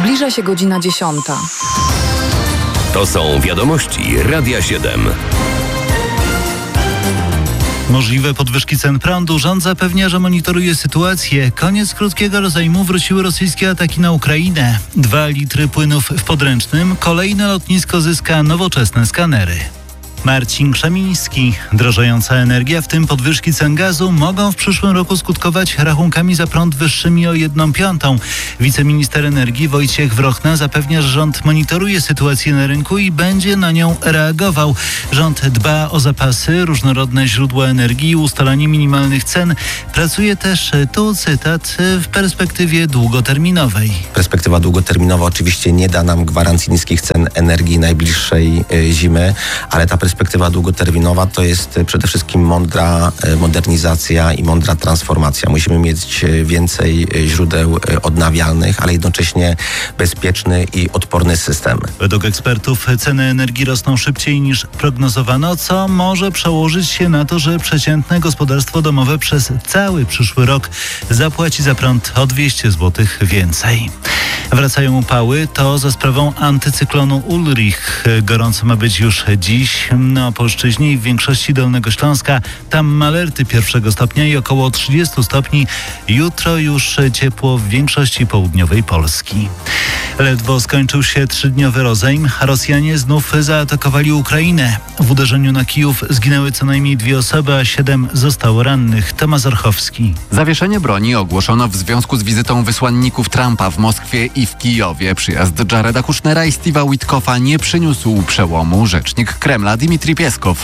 Zbliża się godzina 10. To są wiadomości Radia 7. Możliwe podwyżki cen prądu. Rząd zapewnia, że monitoruje sytuację. Koniec krótkiego rozejmu, wróciły rosyjskie ataki na Ukrainę. 2 litry płynów w podręcznym. Kolejne lotnisko zyska nowoczesne skanery. Marcin Krzemiński. Drożejąca energia, w tym podwyżki cen gazu, mogą w przyszłym roku skutkować rachunkami za prąd wyższymi o 1/5. Wiceminister energii Wojciech Wrochna zapewnia, że rząd monitoruje sytuację na rynku i będzie na nią reagował. Rząd dba o zapasy, różnorodne źródła energii i ustalanie minimalnych cen. Pracuje też, tu cytat, w perspektywie długoterminowej. Perspektywa długoterminowa oczywiście nie da nam gwarancji niskich cen energii najbliższej zimy, ale ta perspektywa długoterminowa to jest przede wszystkim mądra modernizacja i mądra transformacja. Musimy mieć więcej źródeł odnawialnych, ale jednocześnie bezpieczny i odporny system. Według ekspertów ceny energii rosną szybciej niż prognozowano, co może przełożyć się na to, że przeciętne gospodarstwo domowe przez cały przyszły rok zapłaci za prąd o 200 zł więcej. Wracają upały, to za sprawą antycyklonu Ulrich. Gorąco ma być już dziś na Opolszczyźnie i w większości Dolnego Śląska. Tam alerty 1 stopnia i około 30 stopni. Jutro już ciepło w większości południowej Polski. Ledwo skończył się 3-dniowy rozejm, a Rosjanie znów zaatakowali Ukrainę. W uderzeniu na Kijów zginęły co najmniej 2 osoby, a 7 zostało rannych. Tomasz Orchowski. Zawieszenie broni ogłoszono w związku z wizytą wysłanników Trumpa w Moskwie i w Kijowie. Przyjazd Jareda Kushnera i Steve'a Witkofa nie przyniósł przełomu. Rzecznik Kremla Dmitrij Pieskow.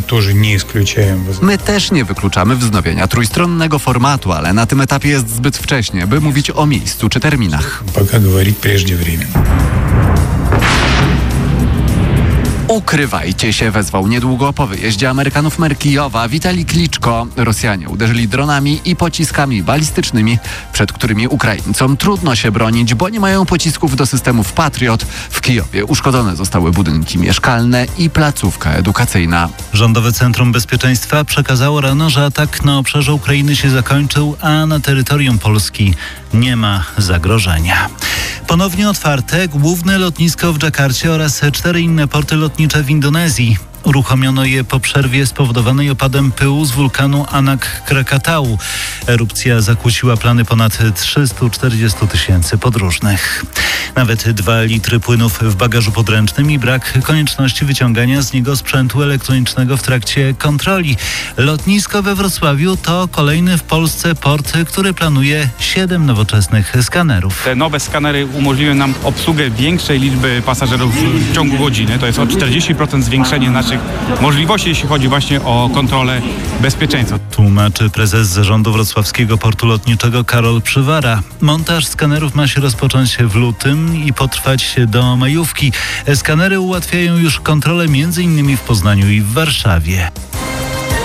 My też nie wykluczamy wznowienia trójstronnego formatu, ale na tym etapie jest zbyt wcześnie, by mówić o miejscu czy terminach. Ukrywajcie się, wezwał niedługo po wyjeździe Amerykanów mer Kijowa Witalij Kliczko. Rosjanie uderzyli dronami i pociskami balistycznymi, przed którymi Ukraińcom trudno się bronić, bo nie mają pocisków do systemów Patriot. W Kijowie uszkodzone zostały budynki mieszkalne i placówka edukacyjna. Rządowe Centrum Bezpieczeństwa przekazało rano, że atak na obszarze Ukrainy się zakończył, a na terytorium Polski nie ma zagrożenia. Ponownie otwarte główne lotnisko w Dżakarcie oraz 4 inne porty lotnicze w Indonezji. Uruchomiono je po przerwie spowodowanej opadem pyłu z wulkanu Anak Krakatau. Erupcja zakłóciła plany ponad 340 000 podróżnych. Nawet 2 litry płynów w bagażu podręcznym i brak konieczności wyciągania z niego sprzętu elektronicznego w trakcie kontroli. Lotnisko we Wrocławiu to kolejny w Polsce port, który planuje 7 nowoczesnych skanerów. Te nowe skanery umożliwią nam obsługę większej liczby pasażerów w ciągu godziny. To jest o 40% zwiększenie naszych możliwości, jeśli chodzi właśnie o kontrolę bezpieczeństwa. Tłumaczy prezes Zarządu Wrocławskiego Portu Lotniczego Karol Przywara. Montaż skanerów ma się rozpocząć w lutym i potrwać do majówki. Skanery ułatwiają już kontrolę m.in. w Poznaniu i w Warszawie.